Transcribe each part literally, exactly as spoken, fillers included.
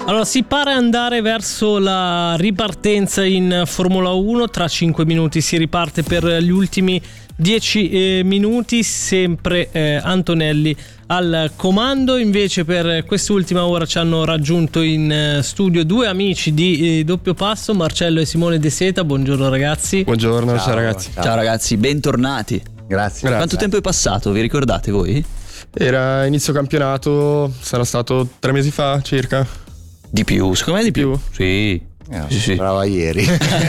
Allora, si pare andare verso la ripartenza in Formula uno. Tra cinque minuti si riparte per gli ultimi dieci eh, minuti. Sempre eh, Antonelli al comando. Invece per quest'ultima ora ci hanno raggiunto in eh, studio due amici di eh, Doppio Passo, Marcello e Simone De Seta. Buongiorno ragazzi. Buongiorno, ciao, ciao ragazzi. Ciao. Ciao ragazzi, bentornati. Grazie. Quanto Grazie. tempo è passato? Vi ricordate voi? Era inizio campionato, sarà stato tre mesi fa circa. Di più, secondo me di più. Più? Sì. Eh, sì, sì. Brava ieri.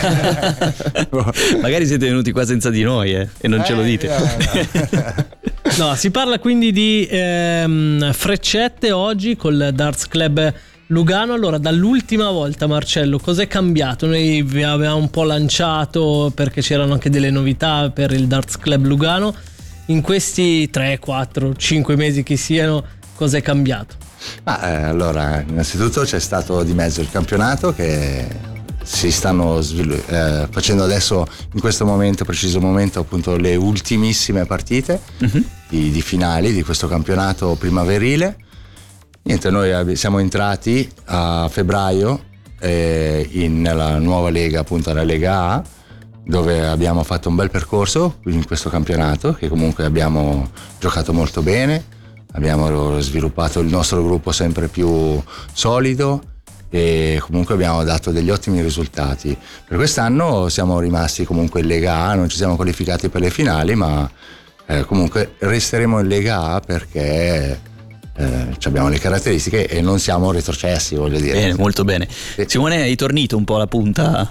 Magari siete venuti qua senza di noi eh, e non ce lo Eh, dite. no, no. No, si parla quindi di ehm, freccette oggi col Darts Club Lugano. Allora, dall'ultima volta, Marcello, cos'è cambiato? Noi vi avevamo un po' lanciato perché c'erano anche delle novità per il Darts Club Lugano. In questi tre, quattro, cinque mesi che siano, cos'è cambiato? Ma eh, allora, innanzitutto c'è stato di mezzo il campionato che si stanno svilu- eh, facendo adesso, in questo momento, preciso momento, appunto le ultimissime partite Mhm. di, di finali di questo campionato primaverile. Niente, noi ab- siamo entrati a febbraio eh, in, nella nuova lega, appunto la Lega A, dove abbiamo fatto un bel percorso in questo campionato, che comunque abbiamo giocato molto bene, abbiamo sviluppato il nostro gruppo sempre più solido e comunque abbiamo dato degli ottimi risultati. Per quest'anno siamo rimasti comunque in Lega A, non ci siamo qualificati per le finali, ma eh, comunque resteremo in Lega A perché eh, abbiamo le caratteristiche e non siamo retrocessi, voglio dire. Bene, molto bene. Sì. Simone, hai tornito un po' alla punta?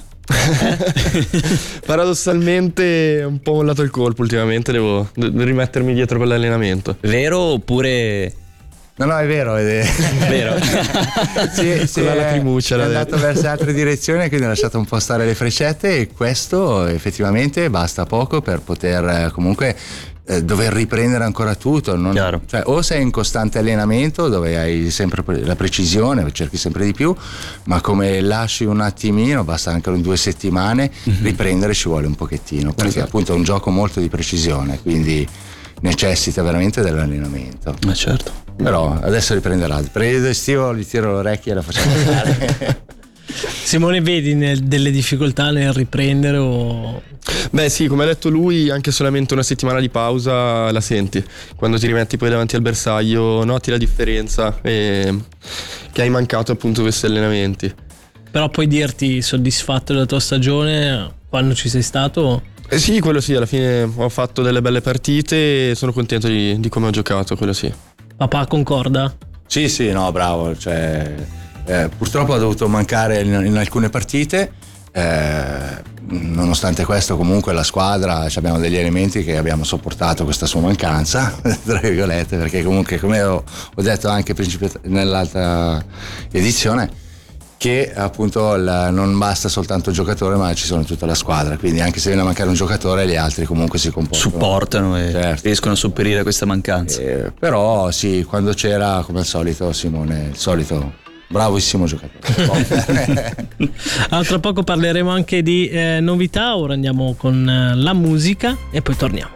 Paradossalmente ho un po' mollato il colpo ultimamente, devo, devo rimettermi dietro per l'allenamento. Vero oppure No, no, è vero, è vero? sì, sì, Con la è, lacrimuccia, è l'ha andato detto. verso altre direzioni, quindi ho lasciato un po' stare le freccette e questo effettivamente basta poco per poter eh, comunque eh, dover riprendere ancora tutto. Non, Chiaro. cioè, o sei in costante allenamento dove hai sempre pre- la precisione, cerchi sempre di più, ma come lasci un attimino, basta anche in due settimane, riprendere ci vuole un pochettino, perché Esatto. appunto è un gioco molto di precisione, quindi necessita veramente dell'allenamento. Ma certo. Però adesso riprenderà. Il periodo estivo gli tiro l'orecchio e la facciamo fare. Simone, vedi nel- delle difficoltà nel riprendere o... Beh sì, come ha detto lui, anche solamente una settimana di pausa la senti. Quando ti rimetti poi davanti al bersaglio noti la differenza e che hai mancato appunto questi allenamenti. Però puoi dirti soddisfatto della tua stagione quando ci sei stato? Eh sì, quello sì, alla fine ho fatto delle belle partite e sono contento di, di come ho giocato, quello sì. Papà concorda? Sì, sì, no, bravo. Cioè, eh, purtroppo ha dovuto mancare in, in alcune partite. Eh, nonostante questo, comunque la squadra abbiamo degli elementi che abbiamo sopportato questa sua mancanza, tra virgolette, perché comunque, come ho, ho detto anche principio- nell'altra edizione, che appunto la, non basta soltanto il giocatore, ma ci sono tutta la squadra, quindi anche se viene a mancare un giocatore gli altri comunque si comportano. Supportano e Certo. riescono a sopperire questa mancanza. Eh, però sì, quando c'era, come al solito, Simone, il solito bravissimo giocatore. Allora, tra poco parleremo anche di eh, novità. Ora andiamo con eh, la musica e poi torniamo.